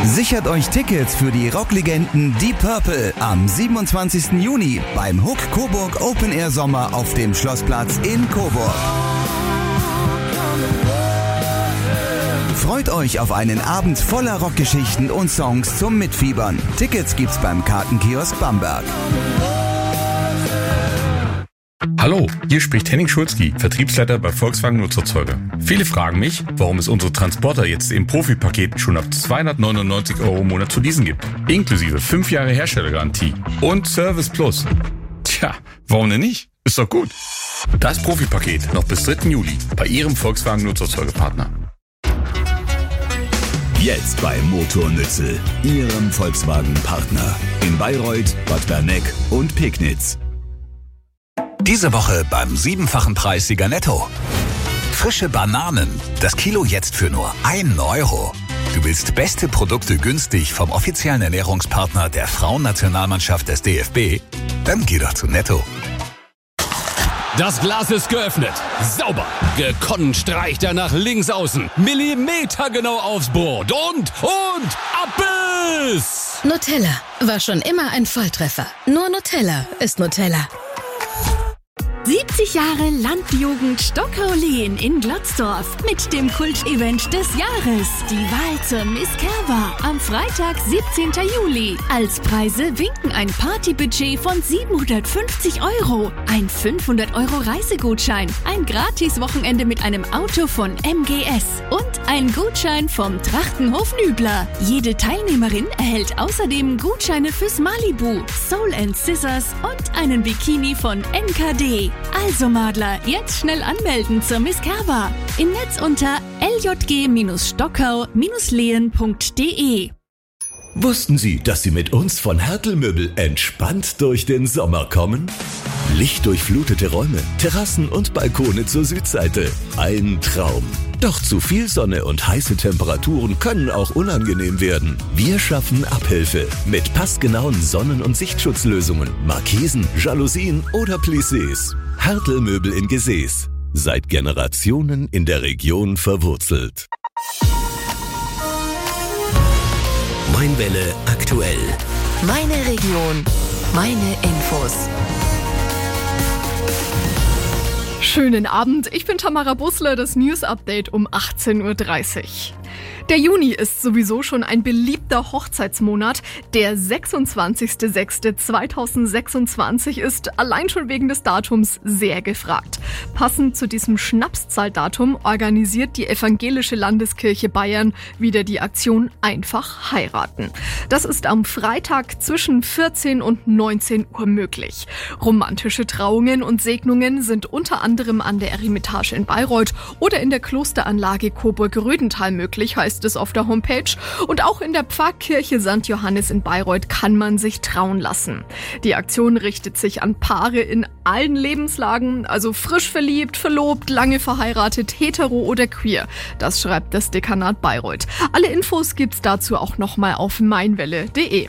Sichert euch Tickets für die Rocklegenden Deep Purple am 27. Juni beim Huck Coburg Open Air Sommer auf dem Schlossplatz in Coburg. Freut euch auf einen Abend voller Rockgeschichten und Songs zum Mitfiebern. Tickets gibt's beim Kartenkiosk Bamberg. Hallo, hier spricht Henning Schulzki, Vertriebsleiter bei Volkswagen Nutzerzeuger. Viele fragen mich, warum es unsere Transporter jetzt in Profi-Paketen schon ab 299 € im Monat zu leasen gibt. Inklusive 5 Jahre Herstellergarantie und Service Plus. Tja, warum denn nicht? Ist doch gut. Das Profi-Paket noch bis 3. Juli bei Ihrem Volkswagen Nutzerzeugerpartner. Jetzt bei Motornützel, Ihrem Volkswagen-Partner. In Bayreuth, Bad Berneck und Pegnitz. Diese Woche beim 7-fachen Preis Sieger Netto. Frische Bananen, das Kilo jetzt für nur 1 €. Du willst beste Produkte günstig vom offiziellen Ernährungspartner der Frauennationalmannschaft des DFB? Dann geh doch zu Netto. Das Glas ist geöffnet. Sauber. Gekonnt streicht er nach links außen. Millimetergenau aufs Brot. Und Abbiss! Nutella war schon immer ein Volltreffer. Nur Nutella ist Nutella. 70 Jahre Landjugend Stockau-Lehen in Glotzdorf mit dem Kultevent des Jahres. Die Wahl zur Miss Kerber am Freitag, 17. Juli. Als Preise winken ein Partybudget von 750 €, ein 500 € Reisegutschein, ein Gratis-Wochenende mit einem Auto von MGS und ein Gutschein vom Trachtenhof Nübler. Jede Teilnehmerin erhält außerdem Gutscheine fürs Malibu, Soul & Scissors und einen Bikini von NKD. Also Madler, jetzt schnell anmelden zur Miss Kerber. Im Netz unter ljg-stockau-lehen.de. Wussten Sie, dass Sie mit uns von Hertel Möbel entspannt durch den Sommer kommen? Lichtdurchflutete Räume, Terrassen und Balkone zur Südseite. Ein Traum. Doch zu viel Sonne und heiße Temperaturen können auch unangenehm werden. Wir schaffen Abhilfe mit passgenauen Sonnen- und Sichtschutzlösungen, Markisen, Jalousien oder Plissés. Hertel Möbel in Gesäß. Seit Generationen in der Region verwurzelt. Mainwelle aktuell. Meine Region, meine Infos. Schönen Abend, ich bin Tamara Bussler, das News Update um 18:30 Uhr. Der Juni ist sowieso schon ein beliebter Hochzeitsmonat. Der 26.06.2026 ist allein schon wegen des Datums sehr gefragt. Passend zu diesem Schnapszahldatum organisiert die Evangelische Landeskirche Bayern wieder die Aktion Einfach heiraten. Das ist am Freitag zwischen 14 und 19 Uhr möglich. Romantische Trauungen und Segnungen sind unter anderem an der Eremitage in Bayreuth oder in der Klosteranlage Coburg-Rödental möglich, heißt es auf der Homepage. Und auch in der Pfarrkirche St. Johannes in Bayreuth kann man sich trauen lassen. Die Aktion richtet sich an Paare in allen Lebenslagen, also frisch verliebt, verlobt, lange verheiratet, hetero oder queer. Das schreibt das Dekanat Bayreuth. Alle Infos gibt's dazu auch nochmal auf mainwelle.de.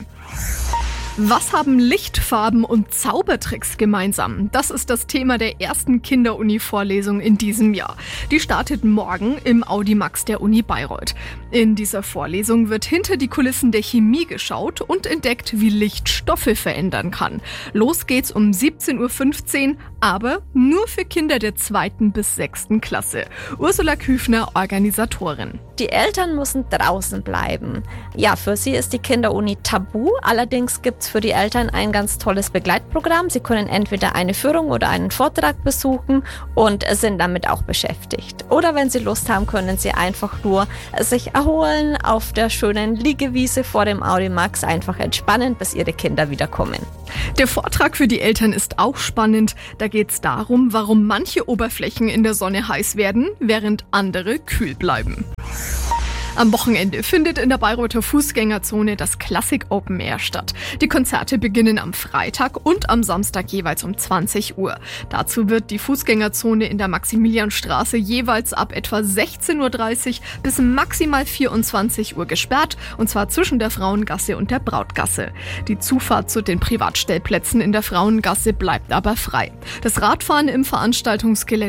Was haben Lichtfarben und Zaubertricks gemeinsam? Das ist das Thema der ersten Kinderuni-Vorlesung in diesem Jahr. Die startet morgen im Audimax der Uni Bayreuth. In dieser Vorlesung wird hinter die Kulissen der Chemie geschaut und entdeckt, wie Licht Stoffe verändern kann. Los geht's um 17:15 Uhr, aber nur für Kinder der 2. bis 6. Klasse. Ursula Küfner, Organisatorin. Die Eltern müssen draußen bleiben. Ja, für sie ist die Kinderuni tabu. Allerdings gibt's für die Eltern ein ganz tolles Begleitprogramm. Sie können entweder eine Führung oder einen Vortrag besuchen und sind damit auch beschäftigt. Oder wenn sie Lust haben, können sie einfach nur sich erholen auf der schönen Liegewiese vor dem Audimax, einfach entspannen, bis ihre Kinder wiederkommen. Der Vortrag für die Eltern ist auch spannend. Da geht's darum, warum manche Oberflächen in der Sonne heiß werden, während andere kühl bleiben. Am Wochenende findet in der Bayreuther Fußgängerzone das Classic Open Air statt. Die Konzerte beginnen am Freitag und am Samstag jeweils um 20 Uhr. Dazu wird die Fußgängerzone in der Maximilianstraße jeweils ab etwa 16:30 Uhr bis maximal 24 Uhr gesperrt, und zwar zwischen der Frauengasse und der Brautgasse. Die Zufahrt zu den Privatstellplätzen in der Frauengasse bleibt aber frei. Das Radfahren im Veranstaltungsgelände